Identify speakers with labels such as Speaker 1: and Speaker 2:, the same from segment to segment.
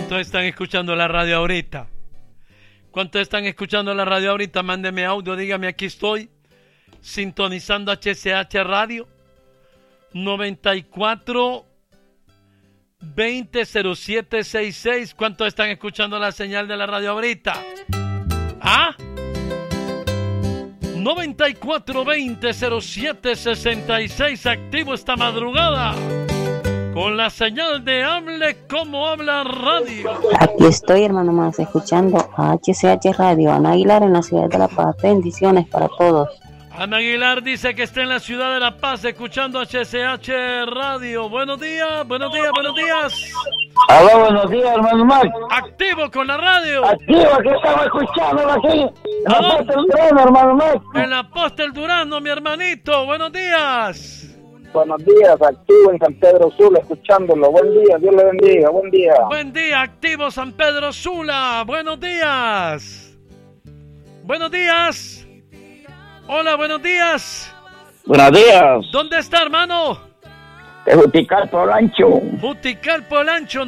Speaker 1: ¿Cuántos están escuchando la radio ahorita? ¿Cuántos están escuchando la radio ahorita? Mándeme audio, dígame, aquí estoy, sintonizando HCH Radio 94 20 07 66. ¿Cuántos están escuchando la señal de la radio ahorita? ¿Ah? 94 20 07 66, activo esta madrugada con la señal de Hable Como Habla Radio.
Speaker 2: Aquí estoy, hermano Max, escuchando a HCH Radio, Ana Aguilar, en la ciudad de La Paz. Bendiciones para todos.
Speaker 1: Ana Aguilar dice que está en la ciudad de La Paz escuchando HCH Radio. Buenos días, buenos días, buenos días.
Speaker 3: Hola, buenos días, hermano Max.
Speaker 1: Activo con la radio.
Speaker 3: Activo, aquí estamos escuchando aquí. En la Posta del Durazno, hermano Max.
Speaker 1: En la Posta del Durazno, mi hermanito. Buenos días.
Speaker 3: Buenos días, activo en San Pedro Sula, escuchándolo. Buen día, Dios le bendiga, buen día.
Speaker 1: Buen día, activo San Pedro Sula. Buenos días. Buenos días. Hola, buenos días.
Speaker 3: Buenos días.
Speaker 1: ¿Dónde está, hermano?
Speaker 3: De Juticalpa Olancho.
Speaker 1: Juticalpa Olancho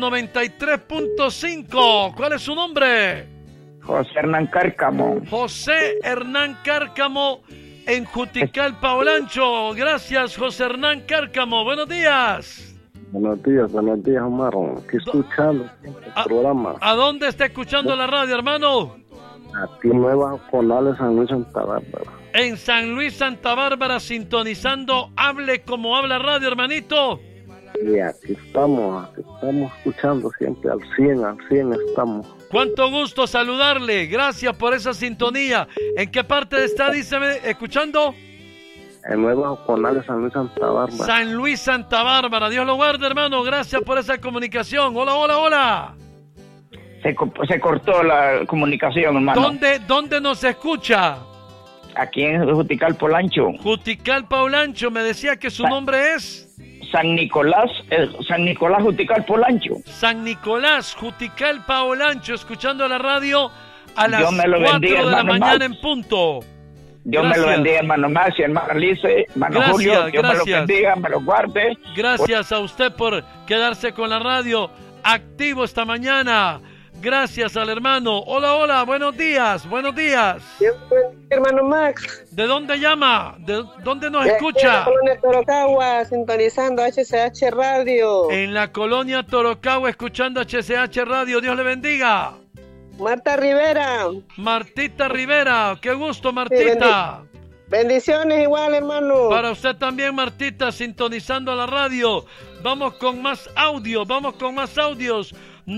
Speaker 1: 93.5. ¿Cuál es su nombre?
Speaker 3: José Hernán Cárcamo.
Speaker 1: José Hernán Cárcamo en Juticalpa Olancho. Gracias, José Hernán Cárcamo. Buenos días.
Speaker 4: Buenos días, Omar. Aquí escuchando el programa.
Speaker 1: ¿A dónde está escuchando la radio, hermano?
Speaker 4: Aquí Nueva Conales, San Luis, Santa Bárbara.
Speaker 1: En San Luis, Santa Bárbara, sintonizando Hable Como Habla Radio, hermanito.
Speaker 4: Y aquí estamos escuchando siempre al 100 estamos.
Speaker 1: Cuánto gusto saludarle, gracias por esa sintonía. ¿En qué parte está, díceme, escuchando?
Speaker 4: En Nueva Conales, San Luis, Santa Bárbara.
Speaker 1: San Luis, Santa Bárbara, Dios lo guarde, hermano, gracias por esa comunicación. Hola, hola, hola.
Speaker 3: Se cortó la comunicación, hermano.
Speaker 1: ¿Dónde nos escucha?
Speaker 3: Aquí en Juticalpa Olancho.
Speaker 1: Juticalpa Olancho, me decía que su nombre es...
Speaker 3: San Nicolás Juticalpa Olancho.
Speaker 1: San Nicolás Juticalpa Olancho, escuchando la radio a las 4
Speaker 3: bendiga,
Speaker 1: de la mañana
Speaker 3: Max.
Speaker 1: En punto.
Speaker 3: Dios me lo bendiga, hermano Max y hermano Alice, hermano Julio. Dios me lo bendiga, me lo guarde.
Speaker 1: Gracias a usted por quedarse con la radio activo esta mañana. Gracias al hermano. Hola, hola, buenos días, buenos días.
Speaker 5: Hermano Max.
Speaker 1: ¿De dónde llama? ¿De dónde nos escucha?
Speaker 5: En la colonia Torocagua, sintonizando HCH Radio.
Speaker 1: En la colonia Torocagua, escuchando HCH Radio. Dios le bendiga.
Speaker 5: Marta Rivera.
Speaker 1: Martita Rivera, qué gusto, Martita.
Speaker 5: Sí, bendiciones igual, hermano.
Speaker 1: Para usted también, Martita, sintonizando la radio. Vamos con más audio, vamos con más audios.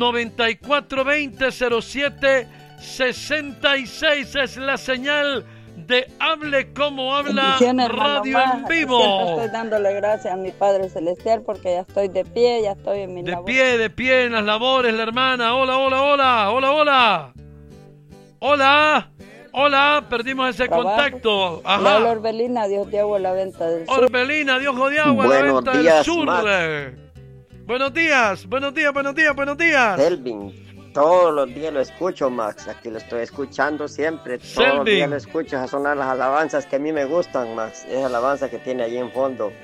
Speaker 1: 94200766 es la señal de Hable Como Habla Radio en vivo.
Speaker 2: Siempre estoy dándole gracias a mi Padre Celestial porque ya estoy de pie, ya estoy en mi labor.
Speaker 1: De pie en las labores, la hermana. Hola, hola, hola, hola, hola. Hola, hola, perdimos ese contacto.
Speaker 2: Ajá. Hola, Orbelina, Dios de agua, la venta del sur.
Speaker 1: Orbelina, Dios de agua, la venta del sur. Buenos días, buenos días, buenos días, buenos días.
Speaker 6: Selvin, todos los días lo escucho, Max. Aquí lo estoy escuchando siempre. Todos los días lo escucho. Esas son las alabanzas que a mí me gustan, Max. Esa alabanza que tiene allí en fondo.